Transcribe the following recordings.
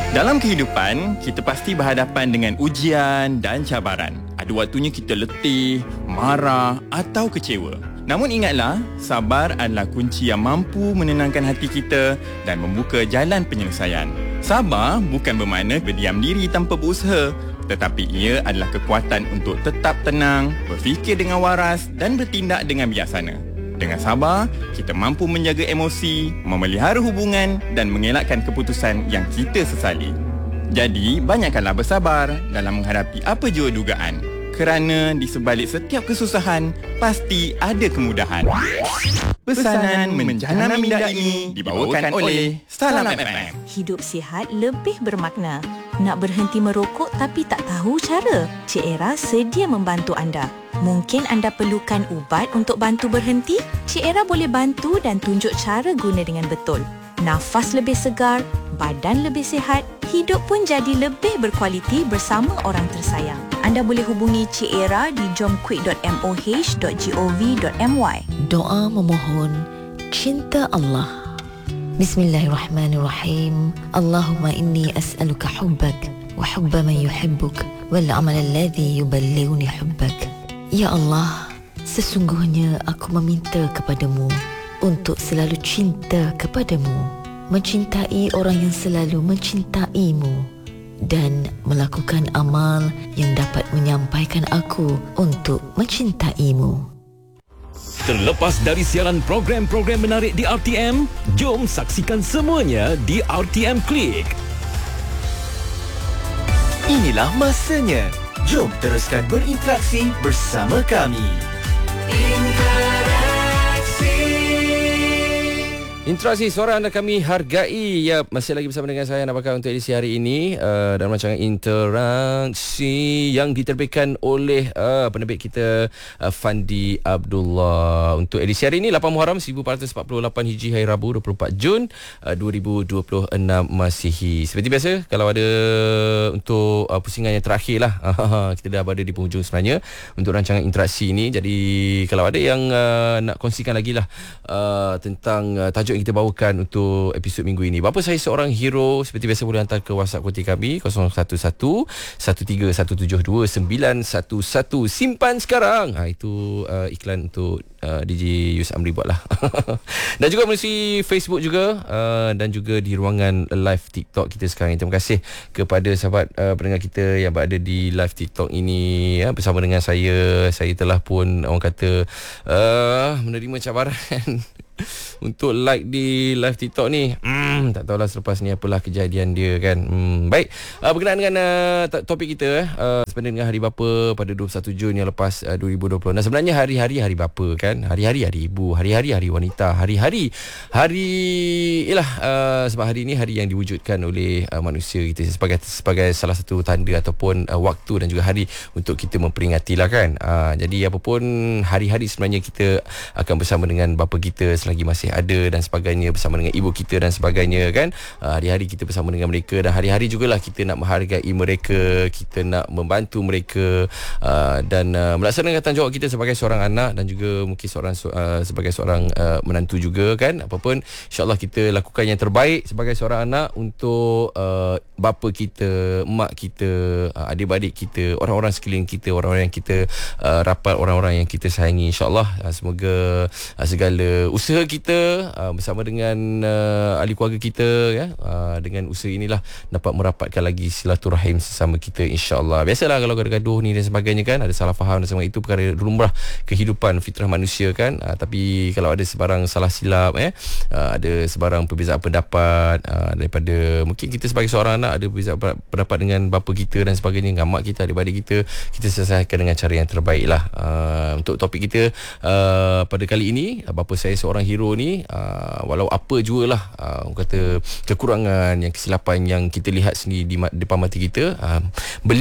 Dalam kehidupan, kita pasti berhadapan dengan ujian dan cabaran. Ada waktunya kita letih, marah atau kecewa. Namun ingatlah, sabar adalah kunci yang mampu menenangkan hati kita dan membuka jalan penyelesaian. Sabar bukan bermakna berdiam diri tanpa berusaha, tetapi ia adalah kekuatan untuk tetap tenang, berfikir dengan waras dan bertindak dengan bijaksana. Dengan sabar, kita mampu menjaga emosi, memelihara hubungan dan mengelakkan keputusan yang kita sesali. Jadi, banyakkanlah bersabar dalam menghadapi apa jua dugaan. Kerana di sebalik setiap kesusahan, pasti ada kemudahan. Pesanan menjana minda ini dibawakan oleh Salam FM. Hidup sihat lebih bermakna. Nak berhenti merokok tapi tak tahu cara? Cik Era sedia membantu anda. Mungkin anda perlukan ubat untuk bantu berhenti? Cik Era boleh bantu dan tunjuk cara guna dengan betul. Nafas lebih segar, badan lebih sihat, hidup pun jadi lebih berkualiti bersama orang tersayang. Anda boleh hubungi Cik Era di jomquick.moh.gov.my. Doa memohon cinta Allah. Bismillahirrahmanirrahim. Allahumma inni as'aluka hubbak wa hubba man yuhibbuk wal amal alladhi yuballighuni hubbak. Ya Allah, sesungguhnya aku meminta kepadamu untuk selalu cinta kepadamu, mencintai orang yang selalu mencintaimu dan melakukan amal yang dapat menyampaikan aku untuk mencintaimu. Terlepas dari siaran program-program menarik di RTM, jom saksikan semuanya di RTM Klik. Inilah masanya. Jom teruskan berinteraksi bersama kami. Interaksi suara anda kami hargai. Ya, masih lagi bersama dengan saya Nabakar untuk edisi hari ini dalam rancangan interaksi yang diterbitkan oleh penerbit kita Fandi Abdullah. Untuk edisi hari ini 8 Muharram 1448 Hijri, hari Rabu 24 Jun 2026 Masihi. Seperti biasa, kalau ada untuk pusingan yang terakhir lah, kita dah berada di penghujung sebenarnya untuk rancangan interaksi ini. Jadi kalau ada yang nak kongsikan lagi lah tentang tajuk yang kita bawakan untuk episod minggu ini. Bapa saya seorang hero, seperti biasa boleh hantar ke WhatsApp konti kami 011-13172-911. Simpan sekarang. Itu iklan untuk DJ Yus Amri buat lah. Dan juga melalui Facebook juga, dan juga di ruangan live TikTok kita sekarang. Terima kasih kepada sahabat pendengar kita yang berada di live TikTok ini bersama dengan saya. Saya telah pun orang kata menerima cabaran untuk like di live TikTok ni. Tak tahulah selepas ni apalah kejadian dia kan. Baik, berkenaan dengan topik kita sebenarnya dengan Hari Bapa pada 21 Jun yang lepas 2020. Dan sebenarnya hari-hari Hari Bapa kan, hari-hari Hari Ibu, hari-hari Hari Wanita, hari-hari sebab hari ini hari yang diwujudkan oleh manusia kita sebagai salah satu tanda ataupun waktu dan juga hari untuk kita memperingati lah kan. Jadi apapun hari-hari sebenarnya kita akan bersama dengan bapa kita selagi masih ada dan sebagainya, bersama dengan ibu kita dan sebagainya kan. Hari-hari kita bersama dengan mereka dan hari-hari jugalah kita nak menghargai mereka, kita nak membantu mereka dan melaksanakan tanggungjawab kita sebagai seorang anak dan juga mungkin sebagai seorang menantu juga kan. Apapun, insyaAllah kita lakukan yang terbaik sebagai seorang anak untuk bapa kita, mak kita, adik-adik kita, orang-orang sekeliling kita, orang-orang yang kita rapat, orang-orang yang kita sayangi. InsyaAllah semoga segala usaha kita bersama dengan ahli keluarga kita ya, dengan usaha inilah dapat merapatkan lagi silaturahim sesama kita, insyaAllah. Biasalah kalau gaduh ni dan sebagainya kan, ada salah faham dan sebagainya, itu perkara lumrah kehidupan fitrah manusia kan. Tapi kalau ada sebarang salah silap ada sebarang perbezaan pendapat daripada mungkin kita sebagai seorang anak ada perbezaan pendapat dengan bapa kita dan sebagainya, dengan mak kita, adik-adik kita selesaikan dengan cara yang terbaik lah. Untuk topik kita pada kali ini, bapa saya seorang hero ni, walau apa jugalah orang kata kekurangan yang kesilapan yang kita lihat sendiri di depan mata kita, beliau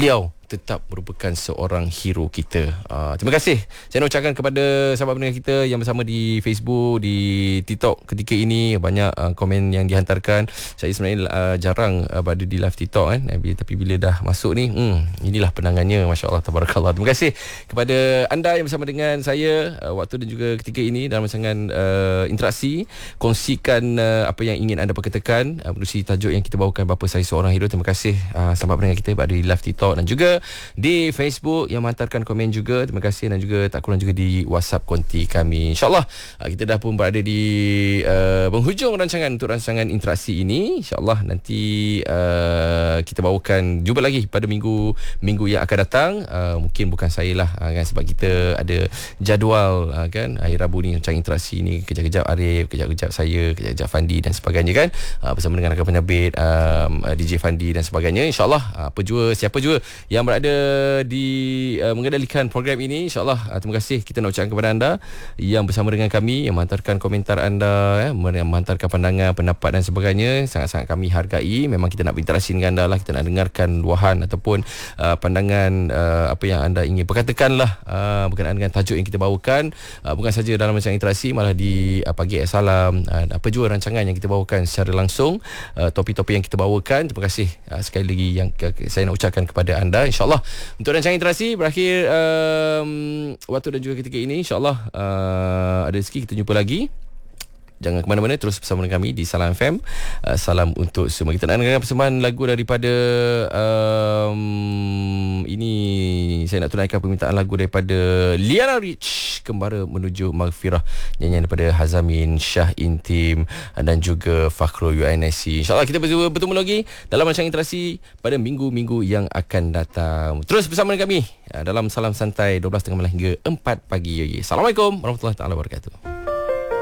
tetap merupakan seorang hero kita. Terima kasih saya nak ucapkan kepada sahabat pendengar kita yang bersama di Facebook, di TikTok ketika ini. Banyak komen yang dihantarkan. Saya sebenarnya jarang berada di live TikTok kan, tapi bila dah masuk ni, inilah penangannya. Masya Allah, tabarakallah. Terima kasih kepada anda yang bersama dengan saya waktu dan juga ketika ini dalam rancangan interaksi. Kongsikan apa yang ingin anda perkatakan menerusi tajuk yang kita bawakan, Bapa Saya Seorang Hero. Terima kasih sahabat pendengar kita berada di live TikTok dan juga di Facebook yang menghantarkan komen juga. Terima kasih, dan juga tak kurang juga di WhatsApp konti kami. InsyaAllah kita dah pun berada di penghujung rancangan untuk rancangan interaksi ini. InsyaAllah nanti kita bawakan jumpa lagi pada minggu yang akan datang. Mungkin bukan saya lah kan, sebab kita ada jadual kan, hari Rabu ni rancangan interaksi ni, kejap-kejap Arif, kejap-kejap saya, kejap-kejap Fandi dan sebagainya kan, bersama dengan rakan penerbit DJ Fandi dan sebagainya. InsyaAllah siapa juga yang berada di mengendalikan program ini, InsyaAllah terima kasih kita nak ucapkan kepada anda yang bersama dengan kami, yang menghantarkan komentar anda, yang menghantarkan pandangan, pendapat dan sebagainya. Sangat-sangat kami hargai. Memang kita nak berinteraksi dengan anda lah, kita nak dengarkan luahan ataupun pandangan apa yang anda ingin perkatakan lah berkenaan dengan tajuk yang kita bawakan. Bukan saja dalam rancangan interaksi, malah di Pagi Salam, apa juga rancangan yang kita bawakan secara langsung, topik-topik yang kita bawakan. Terima kasih sekali lagi yang saya nak ucapkan kepada anda. InsyaAllah untuk rancangan interaksi berakhir waktu dan juga ketika ini. InsyaAllah ada rezeki kita jumpa lagi. Jangan ke mana-mana, terus bersama dengan kami di Salam FM. Salam untuk semua. Kita nak dengarkan persembahan lagu daripada ini saya nak tunaikan permintaan lagu daripada Liana Rich, Kembara Menuju Maghfirah, nyanyian daripada Hazamin, Syah Intim dan juga Fakhrul UNSC. InsyaAllah kita bertemu lagi dalam rancangan interaksi pada minggu-minggu yang akan datang. Terus bersama dengan kami dalam Salam Santai 12.30 hingga 4 pagi. Assalamualaikum warahmatullahi wabarakatuh.